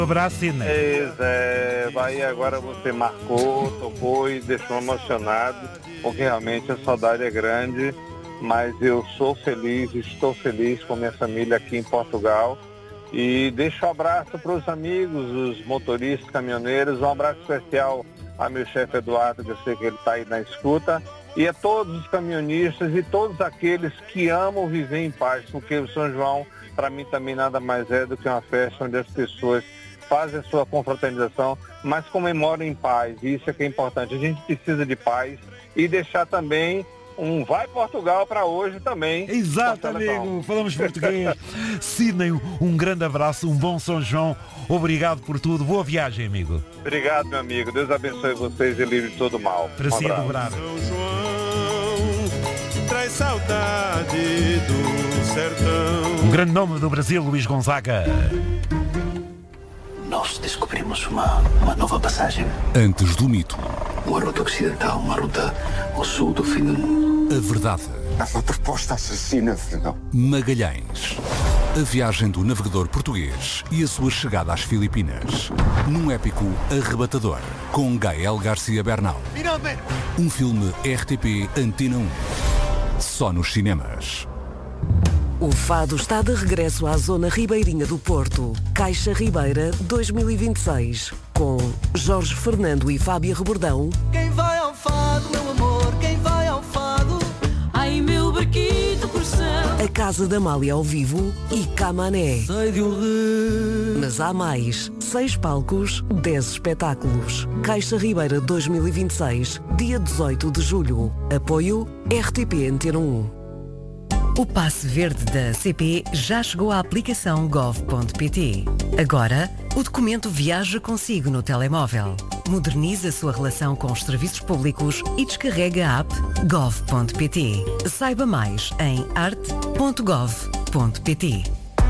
Um abraço, Sidney. Vai, agora você marcou, tocou e deixou emocionado, porque realmente a saudade é grande, mas eu sou feliz, estou feliz com minha família aqui em Portugal. E deixo um abraço para os amigos, os motoristas, caminhoneiros, um abraço especial a meu chefe Eduardo, que eu sei que ele está aí na escuta, e a todos os caminhonistas e todos aqueles que amam viver em paz, porque o São João, para mim, também nada mais é do que uma festa onde as pessoas fazem a sua confraternização, mas comemoram em paz. Isso é que é importante. A gente precisa de paz e deixar também um Vai Portugal para hoje também. Exato, amigo. Falamos português. Sidney, um grande abraço, um bom São João. Obrigado por tudo. Boa viagem, amigo. Obrigado, meu amigo. Deus abençoe vocês e livre de todo mal. Para si dobrar. São João traz saudade do sertão. Um grande nome do Brasil, Luís Gonzaga. Nós descobrimos uma nova passagem. Antes do mito. Uma ruta ocidental, uma ruta ao sul do fim do mundo. A verdade. É uma proposta assassina, Fernão. Magalhães. A viagem do navegador português e a sua chegada às Filipinas. Num épico arrebatador, com Gael Garcia Bernal. Um filme RTP Antena 1. Só nos cinemas. O Fado está de regresso à zona ribeirinha do Porto. Caixa Ribeira 2026. Com Jorge Fernando e Fábia Rebordão. Quem vai ao Fado, meu amor, quem vai ao Fado? Ai, meu barquito por céu. A Casa da Amália ao vivo e Camané. Sei de um rio. Mas há mais. 6 palcos, 10 espetáculos. Caixa Ribeira 2026. Dia 18 de julho. Apoio RTP Antena 1. O passe verde da CP já chegou à aplicação gov.pt. Agora, o documento viaja consigo no telemóvel. Modernize a sua relação com os serviços públicos e descarrega a app gov.pt. Saiba mais em arte.gov.pt.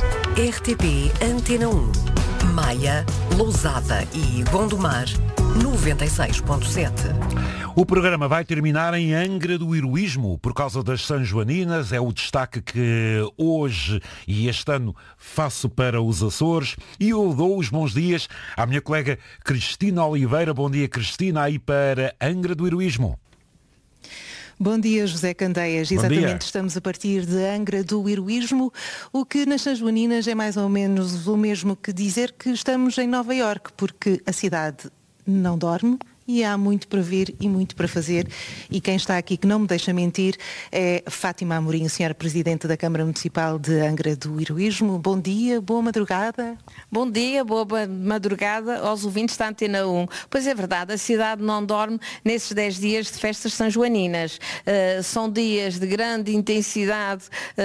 RTP Antena 1. Maia, Lousada e Gondomar 96.7. O programa vai terminar em Angra do Heroísmo por causa das Sanjoaninas. É o destaque que hoje e este ano faço para os Açores. E eu dou os bons dias à minha colega Cristina Oliveira. Bom dia, Cristina, aí para Angra do Heroísmo. Bom dia, José Candeias. Exatamente, estamos a partir de Angra do Heroísmo, o que nas Sanjoaninas é mais ou menos o mesmo que dizer que estamos em Nova Iorque, porque a cidade não dorme e há muito para ver e muito para fazer. E quem está aqui que não me deixa mentir é Fátima Amorim, senhora Presidente da Câmara Municipal de Angra do Heroísmo. Bom dia, boa madrugada. Bom dia, boa madrugada aos ouvintes da Antena 1. Pois é verdade, a cidade não dorme nesses 10 dias de festas sanjoaninas. São dias de grande intensidade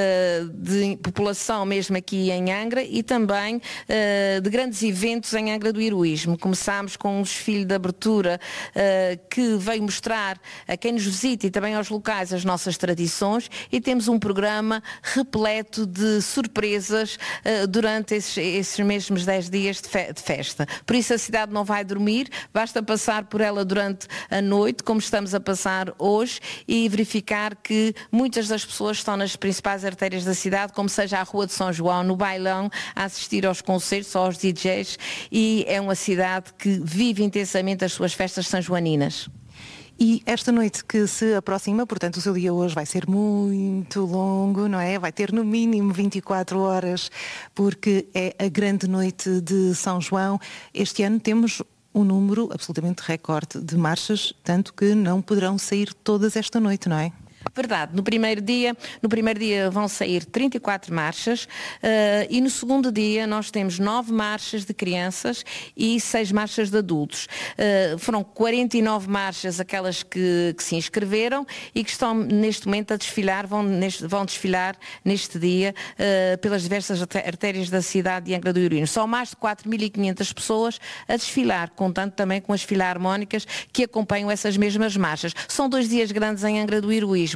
de população mesmo aqui em Angra e também de grandes eventos em Angra do Heroísmo. Começámos com um desfile de abertura que veio mostrar a quem nos visita e também aos locais as nossas tradições, e temos um programa repleto de surpresas durante esses mesmos 10 dias de festa. Por isso a cidade não vai dormir, basta passar por ela durante a noite, como estamos a passar hoje, e verificar que muitas das pessoas estão nas principais artérias da cidade, como seja a Rua de São João, no bailão, a assistir aos concertos, aos DJs, e é uma cidade que vive intensamente as suas festas sanjoaninas. E esta noite que se aproxima, portanto o seu dia hoje vai ser muito longo, não é? Vai ter no mínimo 24 horas, porque é a grande noite de São João. Este ano temos um número absolutamente recorde de marchas, tanto que não poderão sair todas esta noite, não é? Verdade, no primeiro dia vão sair 34 marchas e no segundo dia nós temos 9 marchas de crianças e 6 marchas de adultos. Foram 49 marchas aquelas que se inscreveram e que estão neste momento a desfilar, vão desfilar neste dia pelas diversas artérias da cidade de Angra do Heroísmo. São mais de 4.500 pessoas a desfilar, contando também com as filarmónicas que acompanham essas mesmas marchas. São 2 dias grandes em Angra do Heroísmo.